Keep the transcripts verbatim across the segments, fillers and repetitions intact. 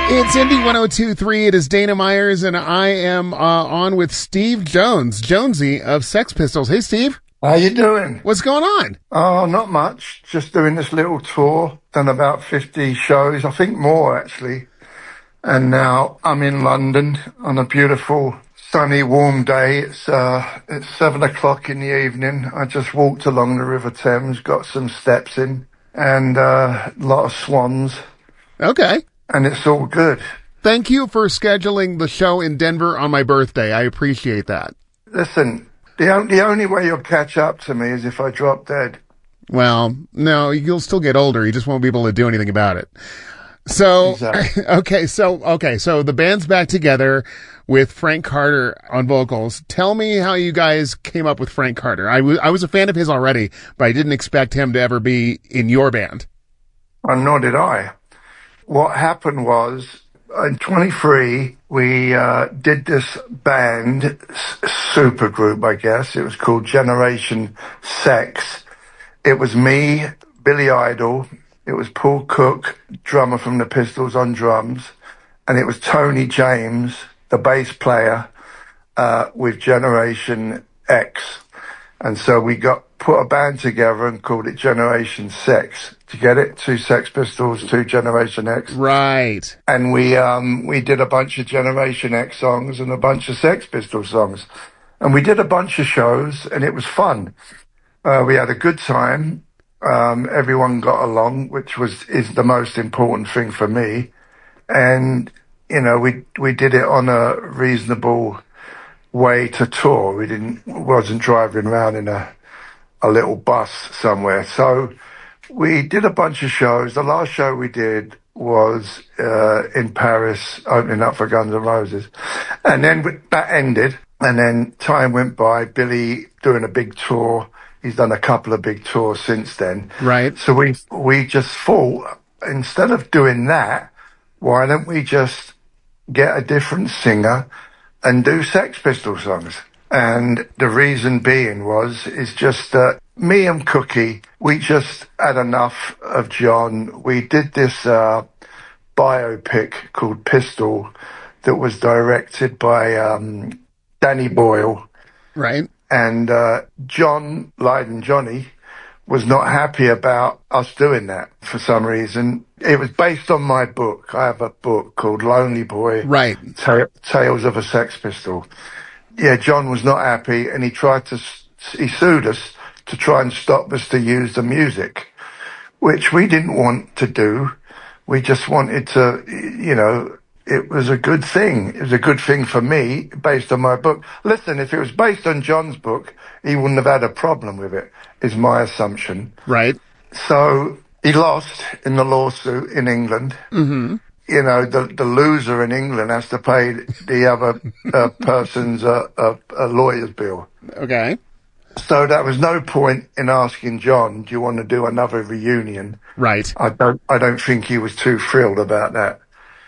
It's Indie one oh two point three. It is Dana Myers, and I am uh, on with Steve Jones, Jonesy of Sex Pistols. Hey, Steve. How you doing? What's going on? Oh, not much. Just doing this little tour. Done about fifty shows, I think more actually. And now I'm in London on a beautiful, sunny, warm day. It's uh, it's seven o'clock in the evening. I just walked along the River Thames, got some steps in, and uh, a lot of swans. Okay. And it's all good. Thank you for scheduling the show in Denver on my birthday. I appreciate that. Listen, the, on- the only way you'll catch up to me is if I drop dead. Well, no, you'll still get older. You just won't be able to do anything about it. So, Exactly. okay, so, okay, so the band's back together with Frank Carter on vocals. Tell me how you guys came up with Frank Carter. I was I was a fan of his already, but I didn't expect him to ever be in your band. And nor did I. What happened was, in twenty-three, we uh, did this band, s- super group, I guess. It was called Generation Sex. It was me, Billy Idol. It was Paul Cook, drummer from the Pistols, on drums. And it was Tony James, the bass player, uh, with Generation X. And so we got put a band together and called it Generation Sex. To get it? Two Sex Pistols, two Generation X. Right. And we um we did a bunch of Generation X songs and a bunch of Sex Pistols songs. And we did a bunch of shows and it was fun. Uh, we had a good time. Um, everyone got along, which was is the most important thing for me. And, you know, we we did it on a reasonable way to tour. We didn't wasn't driving around in a a little bus somewhere. So we did a bunch of shows. The last show we did was uh, in Paris, opening up for Guns N' Roses. And then w- that ended, and then time went by, Billy doing a big tour. He's done a couple of big tours since then. Right. So we we just thought, instead of doing that, why don't we just get a different singer and do Sex Pistols songs? And the reason being was, is just that me and Cookie, we just had enough of John. We did this uh, biopic called Pistol that was directed by um, Danny Boyle. Right. And uh, John Lydon, Johnny, was not happy about us doing that for some reason. It was based on my book. I have a book called Lonely Boy. Right. Ta- Tales of a Sex Pistol. Yeah, John was not happy, and he tried to, s- he sued us to try and stop us to use the music, which we didn't want to do. We just wanted to, you know, it was a good thing. It was a good thing for me, based on my book. Listen, if it was based on John's book, he wouldn't have had a problem with it, is my assumption. Right. So he lost in the lawsuit in England. Mm-hmm. You know, the the loser in England has to pay the other uh, person's uh, uh, a lawyer's bill. Okay. So there was no point in asking John, do you want to do another reunion? Right. I don't, I don't think he was too thrilled about that.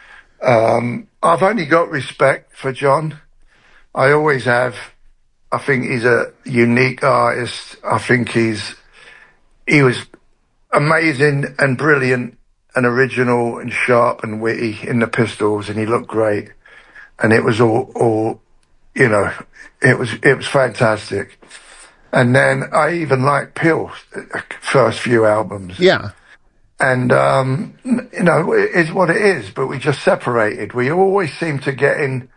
Um, I've only got respect for John. I always have. I think he's a unique artist. I think he's, he was amazing and brilliant and original and sharp and witty in the Pistols, and he looked great. And it was all, all, you know, it was, it was fantastic. And then I even liked Pill's first few albums. Yeah. And, um, you know, it is what it is, but we just separated. We always seem to get in,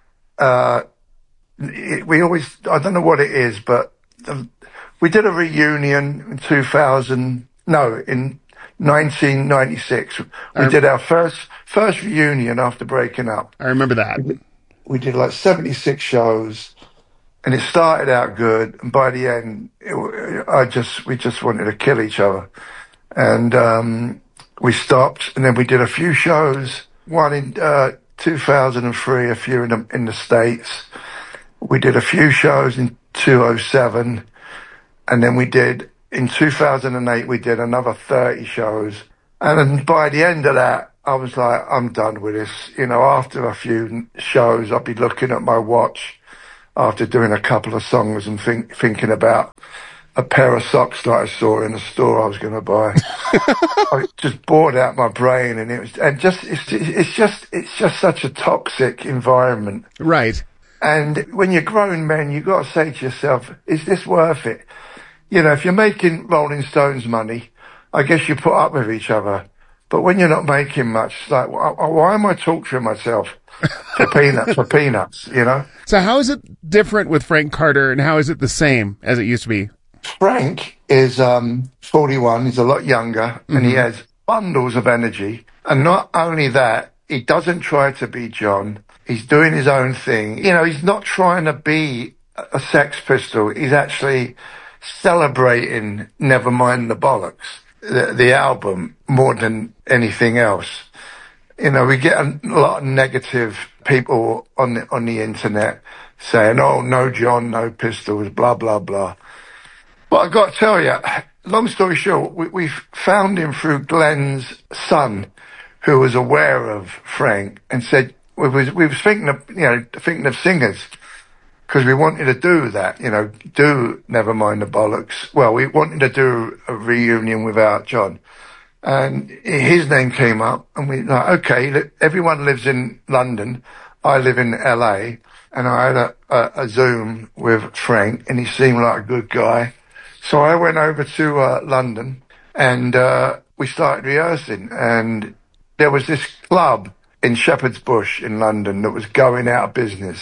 uh, it, we always, I don't know what it is, but the, we did a reunion in two thousand, no, in nineteen ninety-six. We I, did our first, first reunion after breaking up. I remember that. We did, we did like seventy-six shows. And it started out good, and by the end, it, I just we just wanted to kill each other, and um, we stopped. And then we did a few shows. One in uh, two thousand three, a few in the, in the States. We did a few shows in two thousand seven, and then we did in two thousand eight. We did another thirty shows, and then by the end of that, I was like, I'm done with this. You know, after a few shows, I'd be looking at my watch after doing a couple of songs and think, thinking about a pair of socks that I saw in a store I was going to buy. I just bored out my brain, and it was, and just, it's, it's just, it's just such a toxic environment. Right. And when you're grown men, you've got to say to yourself, is this worth it? You know, if you're making Rolling Stones money, I guess you put up with each other. But when you're not making much, it's like, why am I torturing myself for peanuts, for peanuts, you know? So how is it different with Frank Carter, and how is it the same as it used to be? Frank is um, forty-one, he's a lot younger, mm-hmm. and he has bundles of energy. And not only that, he doesn't try to be John. He's doing his own thing. You know, he's not trying to be a Sex Pistol. He's actually celebrating Nevermind the Bollocks, the, the album, more than anything else. You know, we get a lot of negative people on the, on the internet saying, oh, no John, no Pistols, blah, blah, blah. But I've got to tell you, long story short, we, we found him through Glenn's son, who was aware of Frank, and said, we was, we was thinking of, you know, thinking of singers, because we wanted to do that, you know, do Nevermind the Bollocks. Well, we wanted to do a reunion without John. And his name came up, and we like, okay, everyone lives in London. I live in L A, and I had a, a, a Zoom with Frank, and he seemed like a good guy. So I went over to uh, London, and uh, we started rehearsing, and there was this club in Shepherd's Bush in London that was going out of business.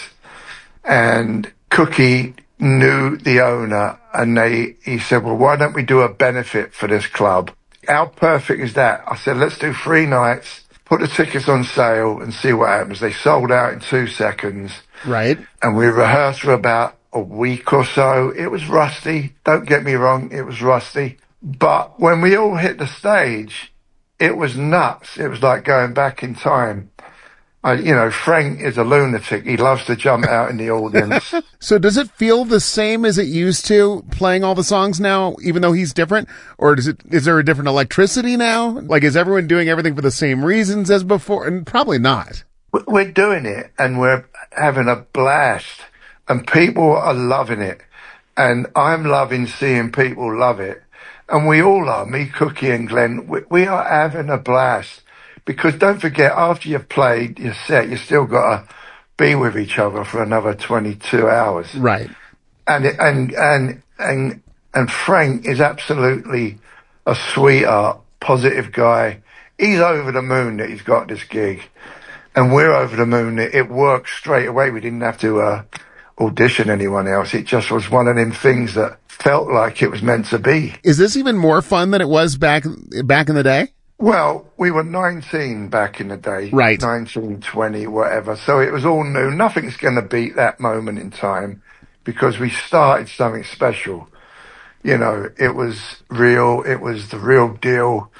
And Cookie knew the owner, and they he said, well, why don't we do a benefit for this club? How perfect is that? I said, let's do three nights, put the tickets on sale, and see what happens. They sold out in two seconds. Right. And we rehearsed for about a week or so. It was rusty. Don't get me wrong, it was rusty. But when we all hit the stage, it was nuts. It was like going back in time. I, you know, Frank is a lunatic. He loves to jump out in the audience. So does it feel the same as it used to, playing all the songs now, even though he's different? Or does it, is there a different electricity now? Like, is everyone doing everything for the same reasons as before? And probably not. We're doing it, and we're having a blast, and people are loving it. And I'm loving seeing people love it. And we all are, me, Cookie, and Glenn. We, we are having a blast. Because don't forget, after you've played your set, you've still got to be with each other for another twenty-two hours. Right. And, and, and, and, and Frank is absolutely a sweetheart, positive guy. He's over the moon that he's got this gig. And we're over the moon that it worked straight away. We didn't have to, uh, audition anyone else. It just was one of them things that felt like it was meant to be. Is this even more fun than it was back, back in the day? Well, we were nineteen back in the day. Right. nineteen, twenty, whatever. So it was all new. Nothing's going to beat that moment in time, because we started something special. You know, it was real. It was the real deal.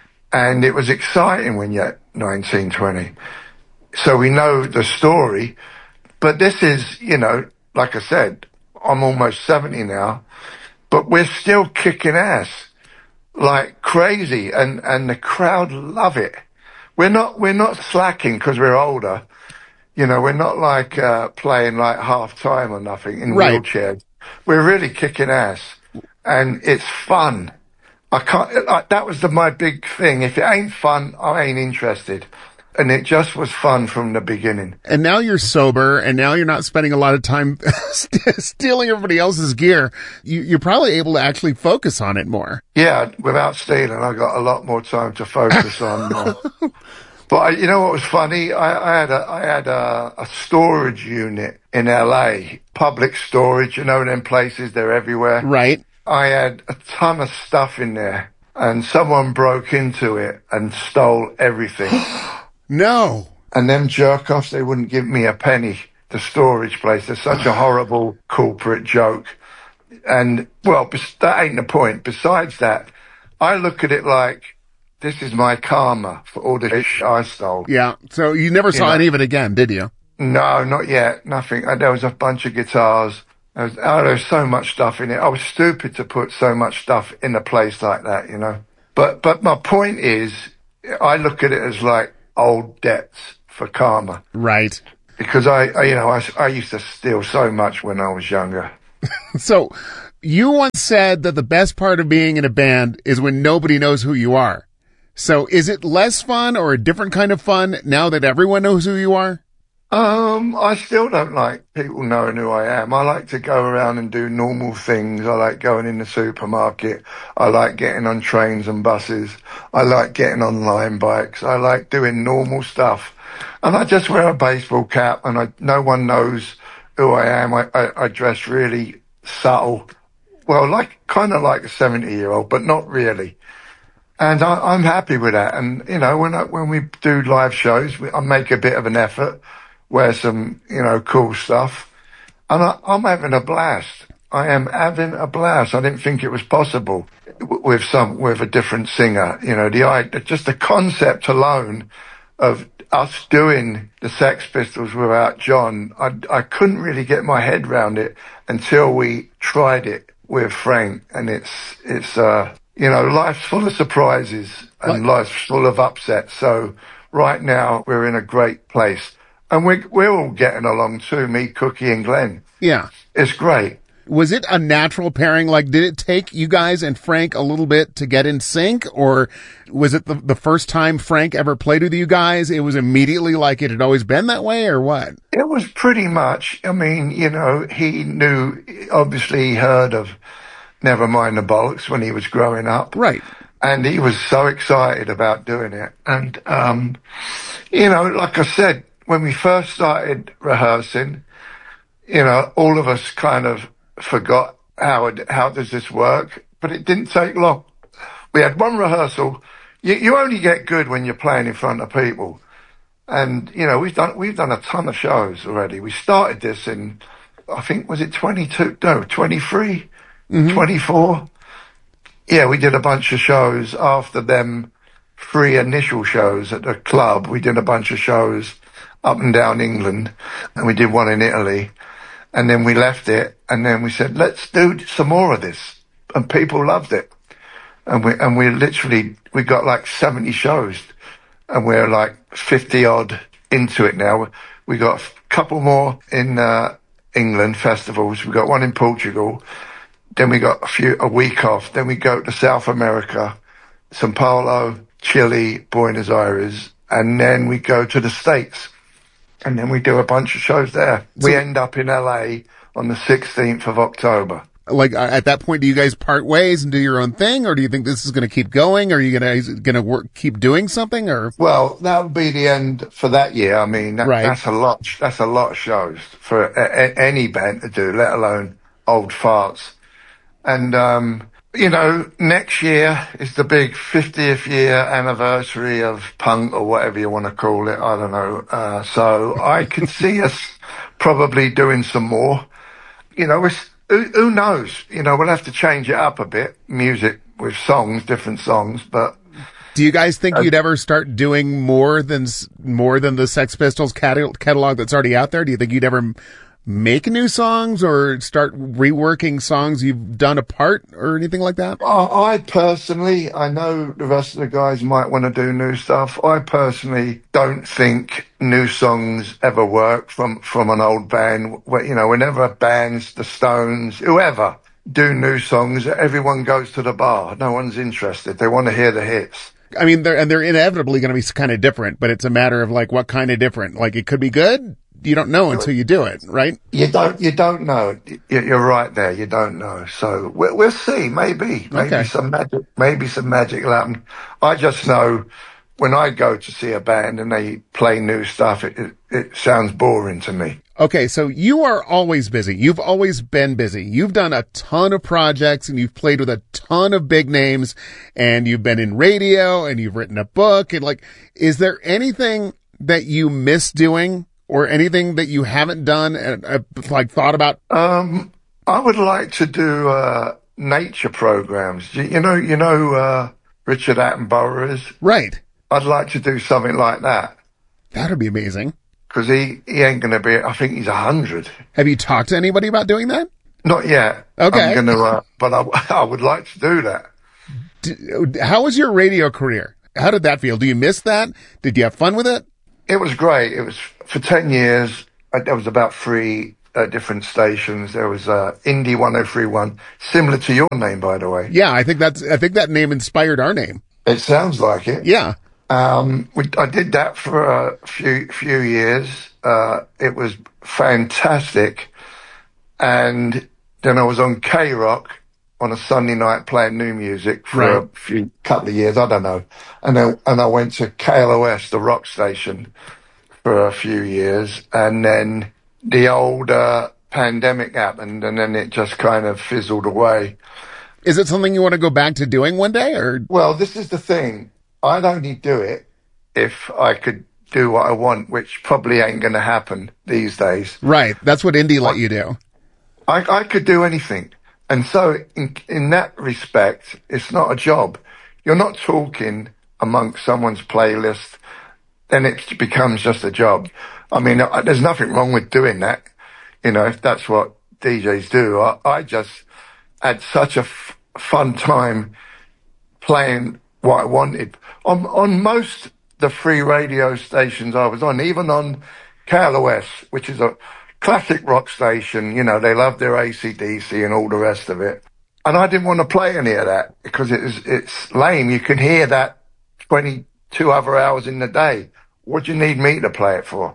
And it was exciting when you're nineteen, twenty. So we know the story. But this is, you know, like I said, I'm almost seventy now, but we're still kicking ass like crazy, and, and the crowd love it. We're not, we're not slacking because we're older. You know, we're not like, uh, playing like half time or nothing in right. wheelchairs. We're really kicking ass, and it's fun. I can't, like, that was the, my big thing. If it ain't fun, I ain't interested. And it just was fun from the beginning. And now you're sober, and now you're not spending a lot of time stealing everybody else's gear. You, you're probably able to actually focus on it more. Yeah, without stealing, I got a lot more time to focus on. Uh, but I, you know what was funny? I, I had a I had a, a storage unit in L A, public storage. You know, them places, they're everywhere. Right. I had a ton of stuff in there, and someone broke into it and stole everything. No. And them jerk-offs, they wouldn't give me a penny. The storage place, they're such a horrible corporate joke. And, well, that ain't the point. Besides that, I look at it like, this is my karma for all the shit I stole. Yeah, so you never saw you know? any of it again, did you? No, not yet. Nothing. There was a bunch of guitars. There was, oh, there was so much stuff in it. I was stupid to put so much stuff in a place like that, you know. But, but my point is, I look at it as like, old debts for karma. Right. Because I, I you know, I, I used to steal so much when I was younger. So You once said that the best part of being in a band is when nobody knows who you are. So is it less fun or a different kind of fun now that everyone knows who you are? Um, I still don't like people knowing who I am. I like to go around and do normal things. I like going in the supermarket. I like getting on trains and buses. I like getting on line bikes. I like doing normal stuff. And I just wear a baseball cap and I, no one knows who I am. I, I, I dress really subtle. Well, like, kind of like a seventy year old, but not really. And I, I'm happy with that. And, you know, when I, when we do live shows, we, I make a bit of an effort. Wear some, you know, cool stuff. And I, I'm having a blast. I am having a blast. I didn't think it was possible w- with some, with a different singer. You know, the idea, just the concept alone of us doing the Sex Pistols without John, I, I couldn't really get my head around it until we tried it with Frank. And it's, it's, uh, you know, life's full of surprises and what? Life's full of upsets. So right now we're in a great place. And we're, we're all getting along too, me, Cookie, and Glenn. Yeah. It's great. Was it a natural pairing? Like, did it take you guys and Frank a little bit to get in sync? Or was it the, the first time Frank ever played with you guys? It was immediately like it had always been that way, or what? It was pretty much. I mean, you know, he knew, obviously he heard of Nevermind the Bollocks when he was growing up. Right. And he was so excited about doing it. And, um, you know, like I said, when we first started rehearsing, you know, all of us kind of forgot how it, how does this work, but it didn't take long. We had one rehearsal. You, you only get good when you're playing in front of people, and you know we've done we've done a ton of shows already. We started this in, I think, was it twenty-two? No, twenty-three, mm-hmm. twenty-four. Yeah, we did a bunch of shows after them three initial shows at the club. We did a bunch of shows up and down England, and we did one in Italy, and then we left it, and then we said, let's do some more of this, and people loved it, and we and we literally we got like seventy shows, and we're like fifty odd into it now. We got a couple more in uh, England festivals. We got one in Portugal, then we got a few a week off, then we go to South America, Sao Paulo, Chile, Buenos Aires, and then we go to the States. And then we do a bunch of shows there. So, we end up in L A on the sixteenth of October. Like, at that point, do you guys part ways and do your own thing, or do you think this is going to keep going? Are you going to going to work keep doing something? Or well, that would be the end for that year. I mean, that, right. that's a lot. That's a lot of shows for a, a, any band to do, let alone old farts. And um, you know, next year is the big fiftieth year anniversary of punk, or whatever you want to call it. I don't know. Uh, so I could see us probably doing some more. You know, it's, who, who knows? You know, we'll have to change it up a bit. Music with songs, different songs, but. Do you guys think uh, you'd ever start doing more than, more than the Sex Pistols catalog, catalog that's already out there? Do you think you'd ever make new songs or start reworking songs you've done apart or anything like that? Uh, I personally, I know the rest of the guys might want to do new stuff. I personally don't think new songs ever work from, from an old band. You know, whenever bands, the Stones, whoever, do new songs, everyone goes to the bar. No one's interested. They want to hear the hits. I mean, they're, and they're inevitably going to be kind of different, but it's a matter of like, what kind of different? Like, it could be good. You don't know until you do it, right? You don't, you don't know. You're right there. You don't know. So we'll, we'll see. Maybe, maybe okay. some magic, maybe some magic will happen. I just know when I go to see a band and they play new stuff, it, it, it sounds boring to me. Okay. So you are always busy. You've always been busy. You've done a ton of projects and you've played with a ton of big names and you've been in radio and you've written a book. And like, is there anything that you miss doing? Or anything that you haven't done and uh, like thought about? Um, I would like to do uh, nature programs. You, you know, you know, uh, Richard Attenborough is right. I'd like to do something like that. That'd be amazing. Because he, he ain't going to be. I think he's a hundred. Have you talked to anybody about doing that? Not yet. Okay. I'm gonna, uh, but I, I would like to do that. D- how was your radio career? How did that feel? Do you miss that? Did you have fun with it? It was great. It was for ten years. I, there was about three, uh, different stations. There was uh, Indie one oh three point one, similar to your name, by the way. Yeah, I think that's I think that name inspired our name. It sounds like it. Yeah. Um, we, I did that for a few few years. Uh, it was fantastic. And then I was on K-Rock on a Sunday night playing new music for right. a few couple of years. I don't know. And then, and I went to K L O S, the rock station, for a few years. And then the old uh, pandemic happened, and then it just kind of fizzled away. Is it something you want to go back to doing one day, or? Well, this is the thing. I'd only do it if I could do what I want, which probably ain't going to happen these days. Right. That's what indie let you do. I, I could do anything. And so in, in that respect, it's not a job. You're not talking amongst someone's playlist, then it becomes just a job. I mean, there's nothing wrong with doing that. You know, if that's what D Js do. I, I just had such a f- fun time playing what I wanted. On, on most the free radio stations I was on, even on K L O S, which is a classic rock station, you know, they love their A C D C and all the rest of it. And I didn't want to play any of that because it is, it's lame. You can hear that twenty-two other hours in the day. What do you need me to play it for?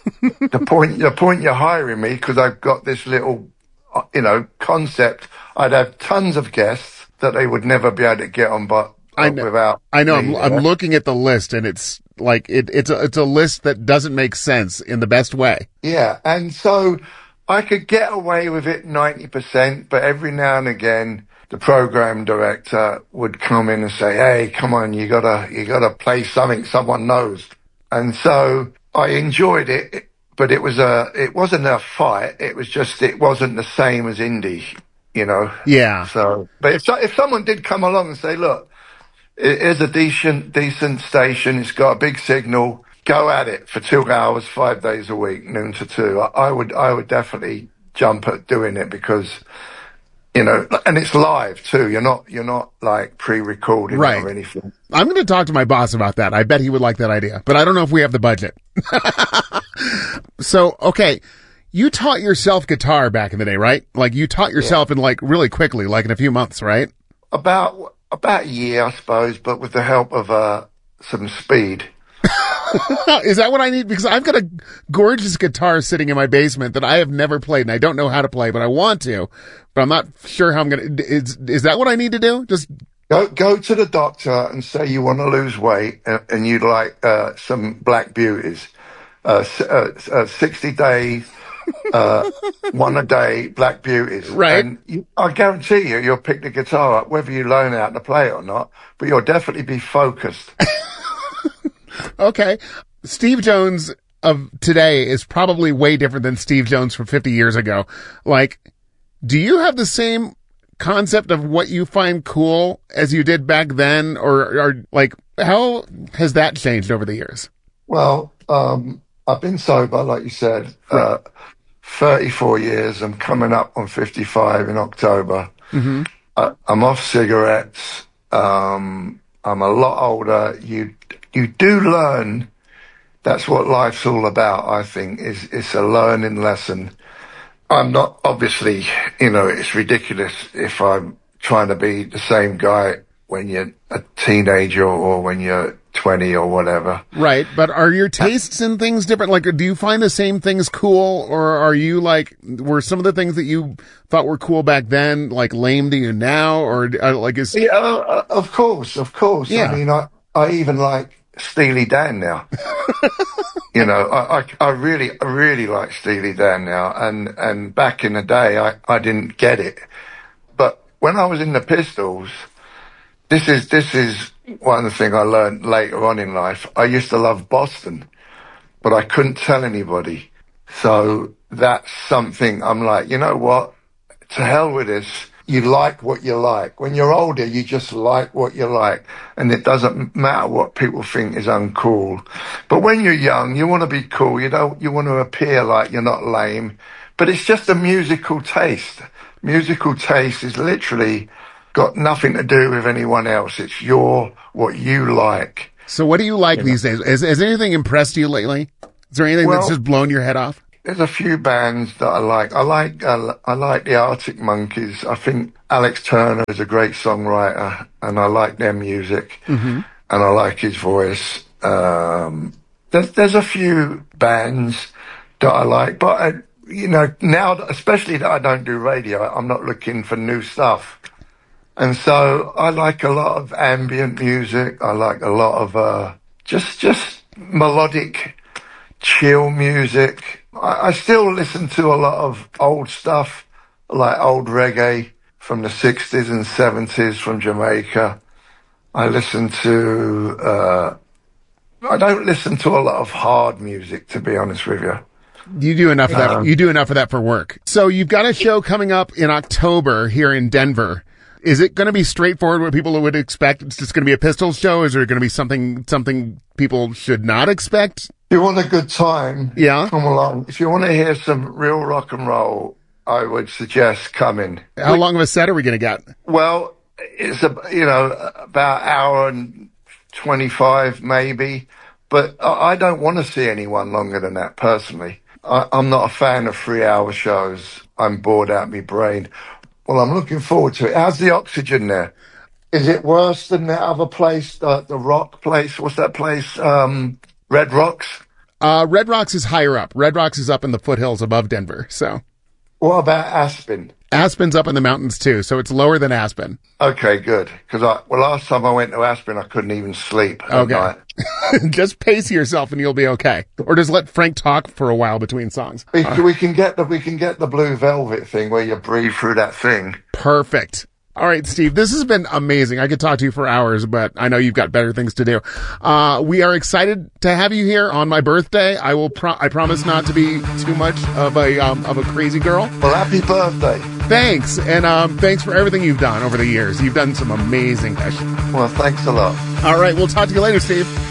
the point, the point you're hiring me because I've got this little, you know, concept. I'd have tons of guests that they would never be able to get on, but I know. Without I know. me, I'm, yeah. I'm looking at the list, and it's like it, it's a it's a list that doesn't make sense in the best way. Yeah, and so I could get away with it ninety percent, but every now and again, the program director would come in and say, "Hey, come on, you gotta you gotta play something someone knows." And so I enjoyed it, but it was a it wasn't a fight. It was just it wasn't the same as indie, you know. Yeah. So, but if if someone did come along and say, "Look, it is a decent, decent station. It's got a big signal. Go at it for two hours, five days a week, noon to two." I, I would, I would definitely jump at doing it because, you know, and it's live too. You're not, you're not like pre-recording right. or anything. I'm going to talk to my boss about that. I bet he would like that idea, but I don't know if we have the budget. So, okay. You taught yourself guitar back in the day, right? Like you taught yourself yeah. in like really quickly, like in a few months, right? About, About a year, I suppose, but with the help of uh, some speed. Is that what I need? Because I've got a gorgeous guitar sitting in my basement that I have never played, and I don't know how to play, but I want to. But I'm not sure how I'm going to. Is is that what I need to do? Just go go to the doctor and say you want to lose weight and, and you'd like uh, some Black Beauties, uh, uh, uh, sixty days. uh, one a day, Black Beauties. Right. And you, I guarantee you, you'll pick the guitar up, whether you learn how to play it or not, but you'll definitely be focused. Okay. Steve Jones of today is probably way different than Steve Jones from fifty years ago. Like, do you have the same concept of what you find cool as you did back then? Or, or like, how has that changed over the years? Well, um, I've been sober, like you said, right. uh, thirty-four years. I'm coming up on fifty-five in October. Mm-hmm. I, I'm off cigarettes. Um, I'm a lot older. You you do learn. That's what life's all about, I think, is it's a learning lesson. I'm not, obviously, you know, it's ridiculous if I'm trying to be the same guy when you're a teenager or when you're twenty or whatever. Right. But are your tastes in things different? Like, do you find the same things cool, or are you like, were some of the things that you thought were cool back then, like lame to you now, or uh, like is? Yeah, uh, of course, of course. Yeah. I mean, I, I even like Steely Dan now. You know, I, I, I really, I really like Steely Dan now. And, and back in the day, I, I didn't get it. But when I was in the Pistols, this is, this is one of the things I learned later on in life. I used to love Boston, but I couldn't tell anybody. So that's something I'm like, you know what? To hell with this. You like what you like. When you're older, you just like what you like. And it doesn't matter what people think is uncool. But when you're young, you want to be cool. You don't, you want to appear like you're not lame. But it's just a musical taste. Musical taste is literally got nothing to do with anyone else. It's your, what you like. So what do you like you these know? days? Has, has anything impressed you lately? Is there anything well, that's just blown your head off? there's a few bands that I like. I like uh, I like the Arctic Monkeys. I think Alex Turner is a great songwriter, and I like their music, mm-hmm. and I like his voice. Um, there's there's a few bands that I like, but I, you know, now especially that I don't do radio, I'm not looking for new stuff, and so I like a lot of ambient music. I like a lot of uh, just just melodic, chill music. I, I still listen to a lot of old stuff, like old reggae from the sixties and seventies from Jamaica. I listen to, uh, I don't listen to a lot of hard music, to be honest with you. You do enough of that. Um, You do enough of that for work. So you've got a show coming up in October here in Denver. Is it going to be straightforward what people would expect? It's just going to be a Pistols show? Is there going to be something, something people should not expect? If you want a good time, Yeah. come along. If you want to hear some real rock and roll, I would suggest coming. How long of a set are we going to get? Well, it's a, you know, about an hour and twenty-five maybe, but I I don't want to see anyone longer than that personally. I, I'm not a fan of three hour shows. I'm bored out of my brain. Well, I'm looking forward to it. How's the oxygen there? Is it worse than that other place, the, the rock place? What's that place? Um, Red Rocks? Uh, Red Rocks is higher up. Red Rocks is up in the foothills above Denver. So What about Aspen? Aspen's up in the mountains too. So it's lower than Aspen. Okay, good. Because I, well, last time I went to Aspen, I couldn't even sleep at Okay. night. Just pace yourself and you'll be okay. Or just let Frank talk for a while between songs. We, we can get the we can get the Blue Velvet thing where you breathe through that thing. Perfect. All right, Steve, this has been amazing. I could talk to you for hours, but I know you've got better things to do. Uh, we are excited to have you here on my birthday. I will, pro- I promise not to be too much of a, um, of a crazy girl. Well, happy birthday. Thanks. And, um, thanks for everything you've done over the years. You've done some amazing things. Well, thanks a lot. All right. We'll talk to you later, Steve.